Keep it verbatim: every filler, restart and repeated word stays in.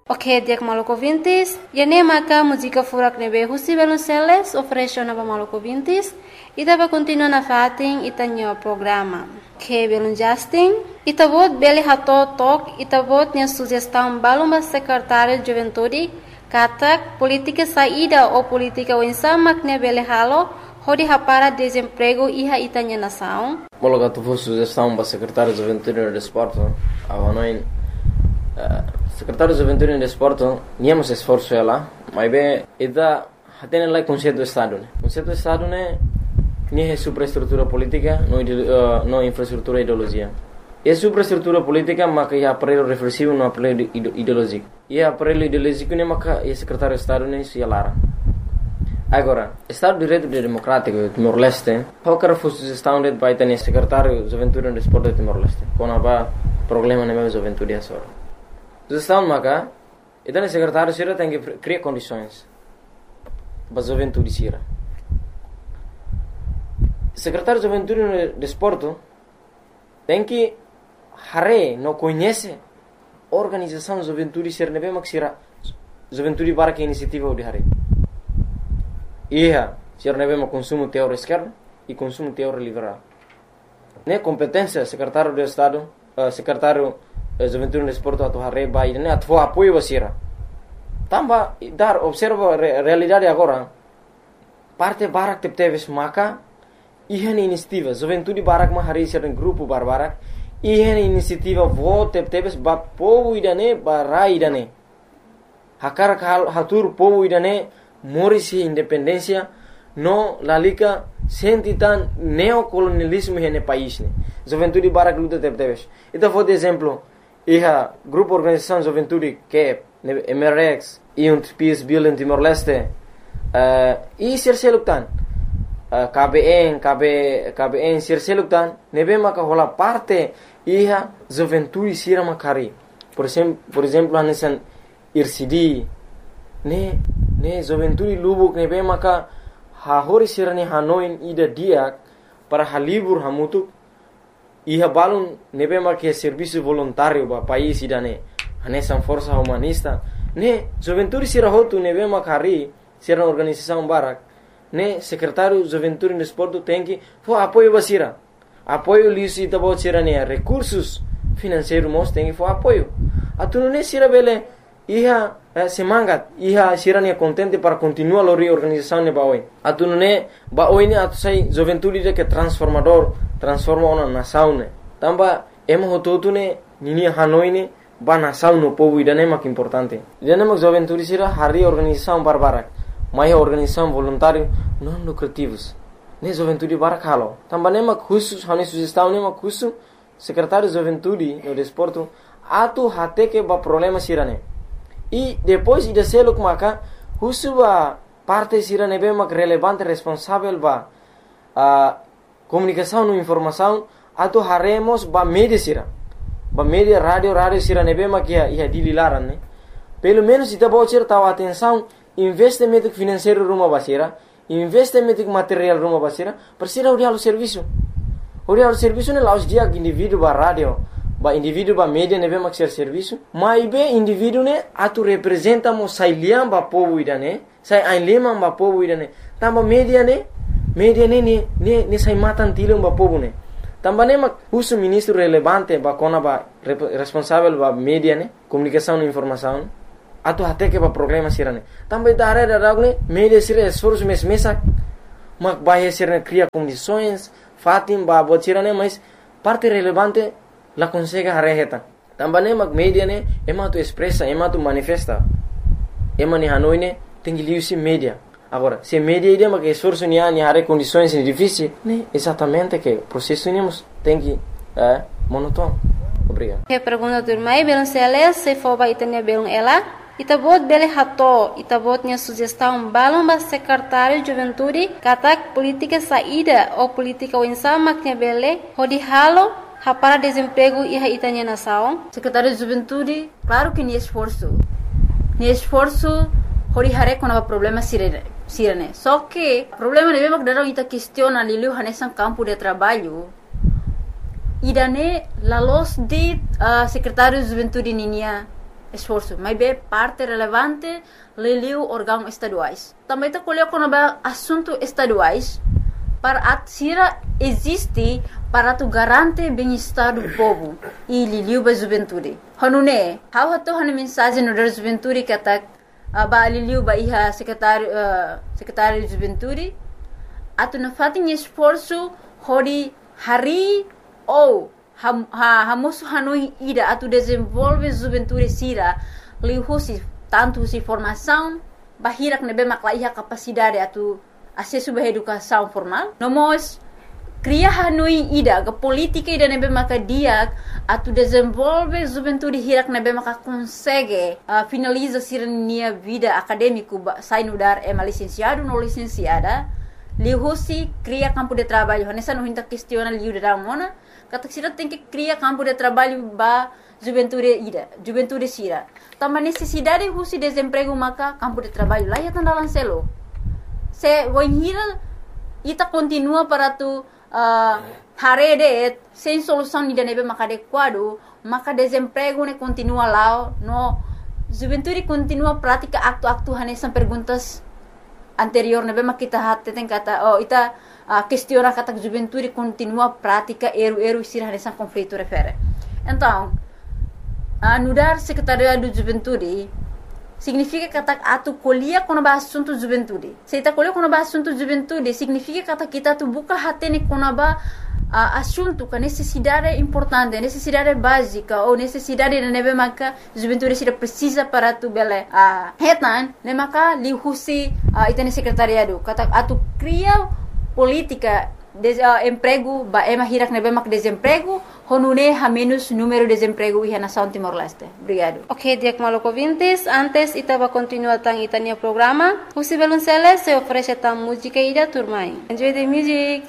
Ok, dia maluco vintis. E nem maca música furak nebe husi belunceles oferece na maluco vintis. E dava continua na fatin e tanho programa. Que belun Justin. E tabot beli hato tok e tabot nia sugestão baluma secretário de juventude. Katak política saída ou política o insamak ne beli halo. Hodi hapara desemprego iha itanya nação. Mologa tu fosse sugestão para secretário de juventude e desporto. Avanoin secretário de juventude e desporto, niamos esforço ela, mas bem, ida tem lá conceito do estado, né? Conceito do estado né, nem é superestrutura política, não uh, não infraestrutura ideologia. É superestrutura política, mas que é aparelho reflexivo, não aparelho ideológico. E é aparelho ideológico né, mas que é secretário de estado né, se alara. Agora, Estado de Direito Democrático de Timor-Leste, qualquer fosse sugestão de vai ter secretário de juventude e desporto de Timor-Leste, quando há problema na minha juventude é só. Sugestão maca, então o secretário Sira tem que criar condições para a juventude Sira. O secretário de juventude e desporto tem que hare não conhece a organização de juventude Sira nebe mak Sira juventude para que iniciativa de hare. Ia Sira nebe mak consumo teórico esquerdo e consumo teórico liberal. Ne competência secretário de Estado, uh, secretário juventude e desporto atau hare bai ne atvo apoio basira. Tamba dar observa re, realidade agora. Parte barak tep teves maka ihan inisiativa juventude barak ma hari ser grupo barbarak ihan inisiativa vo tep teves ba povo idane barai idane. Hakar hal hatur povo idane morisi independência no lalika sentitan neocolonialismo hene país ne. Juventude barak luta tep teves. Ita for de exemplo Iha grupo organização juventude que é M R X e um Peace Bill em Timor-Leste uh, e serseluktan uh, K B N K B K B N serseluktan nebe maka hola parte iha juventude sira makari por exemplo por exemplo anesan I R C D ne ne juventude lubuk nebe maka ha hori sira ni hanoin ida diak para halibur hamutuk Iha balun nebe ma que serviço voluntário ba país idane anesan força humanista ne juventude sira hotu nebe ma kari sira organização barak ne secretário juventude e desporto tem que fo apoio basira apoio lisi tabo sira ne recursos financeiros mos tem que fo apoio atunu ne sira bele iha eh, semangat iha sira ne contente para continuar a reorganização ne baoi atunu ne baoi ne atu sai juventude de que transformador transforma uma nação ne tamba emo hototu ne nini hanoi ne ba nação no povo idane mak importante idane mak juventude sira hari organização barbarak mai organização voluntário não lucrativos ne juventude barak halo tamba ne mak khusus hani sugestão ne mak khusus secretário de juventude no desporto atu hate que ba problema sira ne e depois ida seluk maka khusus ba parte sira ne be mak relevante responsável ba a comunicação e informação atau haremos ba media sira ba media rádio rádio sira nebe makia ia dililaran ne pelo menos ita bocir tahu atenção investimento financeiro rumah basira investimento material rumah basira persira uri halu serviço uri halu serviço ne laus dia indivíduo ba rádio ba indivíduo ba media nebe mak ser serviço mai be indivíduo ne atu representa mo sailiam ba povo idane sai ainlema ba povo idane tamba media ne media ne ne ne ne sai matan tilum ba povo ne tamba ne mak usu ministro relevante ba kona ba responsável ba media ne comunicação e informação atu até que ba problema sirane tamba dare daragne media sira esforço mes mesak mak ba sirane cria condições fatim ba botirane mas parte relevante la consegue hareheta tamba ne mak media ne ema tu expressa ema tu manifesta ema ni hanoi ne tengi liusi media. Agora, se a média ideia que esforço nem há, nem há condições difíceis, né? Exatamente que o processo temos tem que é monótono. Obrigado. Que pergunta do irmão, belum seles, se for vai ter belum ela, itabot bele hato, itabot nya sugestão balum ba secretário de juventude, katak política saída ou política o insama que bele, hodi halo, hapara desemprego e itanya nação. Secretário de juventude, claro que nem esforço, nem esforço, hodi hare quando há problema sirene. Sirene. Só que o problema é que dalam ita questiona lilu hanesan campo de trabalho. Idane la los de uh, secretário de juventude ninia esforço, mas é parte relevante liliu órgãos estaduais. Também está colhendo quando é assunto estaduais para a Sira existe para tu garantir bem-estar do povo e liliu ba juventude. Hanune, how hato hanu mensagem no da juventude que atak ba liliu ba iha secretário uh, secretário de juventude atu na fatin esforço hori hari ou ha, ha hamosu hanui ida atu desenvolve juventude Sira liu husi tanto si formação bahirak nebe makla iha capacidade atu acesso à educação formal. Nós cria hanui ida ke política ida nebe maka dia atu desenvolve juventude hirak nebe maka consegue uh, finaliza sirnia vida acadêmico sai no dar é licenciado no licenciada lihusi cria campo de trabalho nessa não hinta questiona liu de mona kata sira tem que cria campo de trabalho ba juventude ida juventude sira tama necessidade husi desemprego maka campo de trabalho lá ya tanda lancelo se voinhira ita continua para tu uh, harede sem solução ida nebe maka adequado maka desemprego ne continua lá no juventude continua prática acto-acto hanesan perguntas anterior nebe maka kita hatte tem kata oh ita uh, questiona kata juventude continua prática eru-eru sira hanesan conflito refere então uh, nudar secretariado de juventude significa kata atu colhia quando ba assunto juventude. Se ta colhia quando ba assunto juventude, significa kata kita tu buka hatene quando ba uh, assunto com necessidade importante, necessidade básica ou necessidade de neve maka juventude se precisa para tu bele. Ah, uh, hetan, ne maka li husi uh, itene secretariado. Kata atu cria política de uh, emprego ba ema hirak neve mak desemprego honune ha menos número de desemprego e nação Timor-Leste. Obrigado. Ok, Diak Maloko Vintes, antes itaba continuar tang itania programa. Husi Belunceles se oferece tang música ida turmai. Enjoy the music.